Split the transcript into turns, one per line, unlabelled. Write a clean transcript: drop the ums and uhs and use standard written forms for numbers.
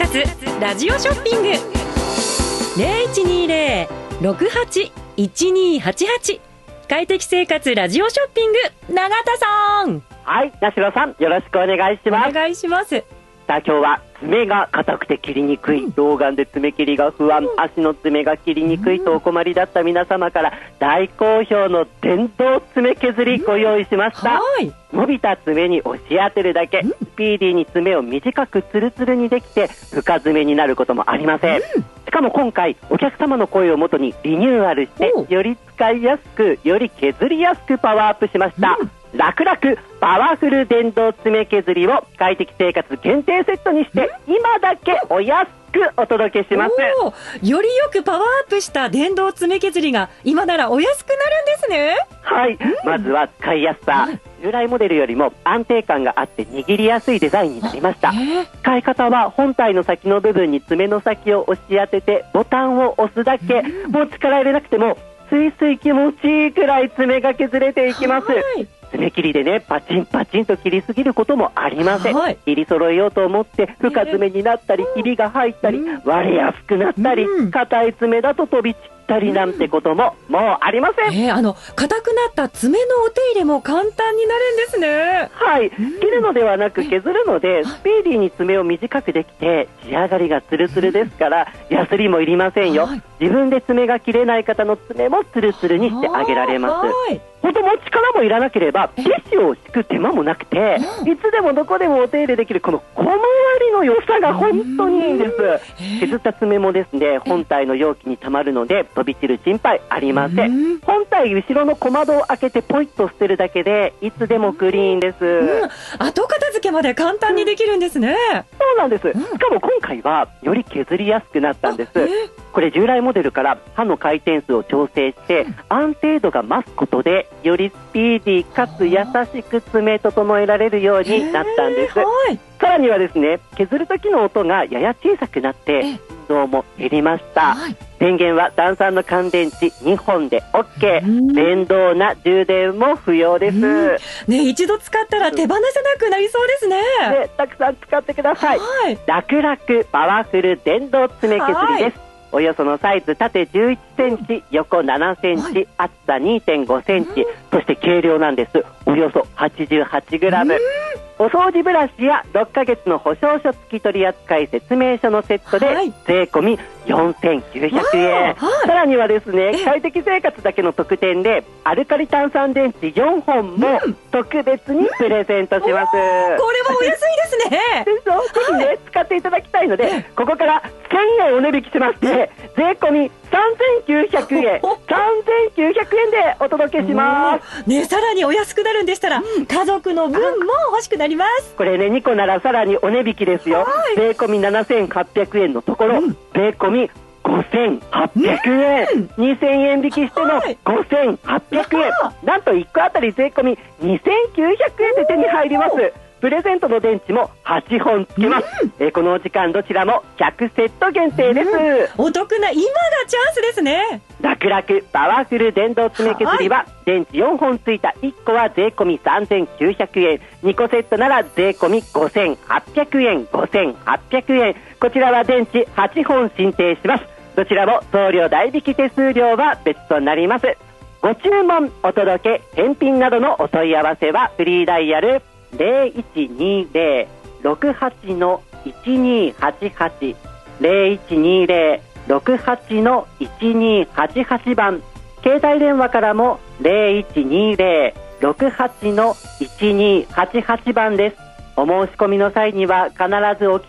活ラジオショッピング 0120-68-1288 快適生活ラジオショッピング、永田さん。
はい、八代さん、よろしくお願いします。
お願いします。
さあ、今日は爪が硬くて切りにくい、老眼で爪切りが不安、足の爪が切りにくいとお困りだった皆様から大好評の電動爪削りご用意しました。伸びた爪に押し当てるだけ、スピーディーに爪を短くツルツルにできて深爪になることもありません。しかも今回お客様の声をもとにリニューアルして、より使いやすく、より削りやすくパワーアップしました。楽々パワフル電動爪削りを快適生活限定セットにして今だけお安くお届けします。
よりよくパワーアップした電動爪削りが今ならお安くなるんですね。
はい、まずは使いやすさ、従来モデルよりも安定感があって握りやすいデザインになりました。使い方は本体の先の部分に爪の先を押し当ててボタンを押すだけ、もう力入れなくてもスイスイ気持ちいいくらい爪が削れていきます。爪切りでね、パチンパチンと切りすぎることもありません。切り揃えようと思って深爪になったり、ひびが入ったり、割れやすくなったり、硬い爪だと飛び散ったりなんてことももうありません。
硬くなった爪のお手入れも簡単になるんですね。
はい、切るのではなく削るので、スピーディーに爪を短くできて仕上がりがツルツルですから、ヤスリもいりませんよ。自分で爪が切れない方の爪もツルツルにしてあげられます。本当も力もいらなければティッシュを敷く手間もなくて、いつでもどこでもお手入れできるこの小回りの良さが本当にいいんです。削った爪もですね、本体の容器にたまるので飛び散る心配ありません。本体後ろの小窓を開けてポイッと捨てるだけでいつでもクリーンです。
後片付けまで簡単にできるんですね。
そうなんです。しかも今回はより削りやすくなったんです。これ従来モデルから刃の回転数を調整して安定度が増すことで、よりスピーディーかつ優しく爪整えられるようになったんです。さらにはですね、削る時の音がやや小さくなって振動も減りました。電源は単3の乾電池2本で OK。 電動な充電も不要です。
一度使ったら手放せなくなりそうですね。
たくさん使ってください。楽々パワフル電動爪削りです。およそのサイズ、縦11センチ、横7センチ、厚さ 2.5 センチ、そして軽量なんです。およそ88グラム。お掃除ブラシや6ヶ月の保証書付き取扱説明書のセットで税込み4900円。さらにはですね、快適生活だけの特典でアルカリ炭酸電池4本も特別にプレゼントします。これ
はお安いですね。
ぜひね、使っていただきたいので、ここから1000円お値引きしまして、税込み3900円、3900円でお届けします。
さらにお安くなるんでしたら、家族の分も欲しくなります。
これね、2個ならさらにお値引きですよ。税込み7800円のところ、税込み5800円、2000円引きしての5800円、なんと1個あたり税込み2900円で手に入ります。プレゼントの電池も8本つけます。このお時間どちらも100セット限定です。
お得な、今がチャンスですね。
楽々パワフル電動爪削りは、電池4本ついた1個は税込み3900円、2個セットなら税込み5800円、5800円。こちらは電池8本進呈します。どちらも送料代引き手数料は別となります。ご注文、お届け、返品などのお問い合わせはフリーダイヤル0120-68-1288 0120-68-1288 番、携帯電話からも0120-68-1288 番です。お申し込みの際には必ずお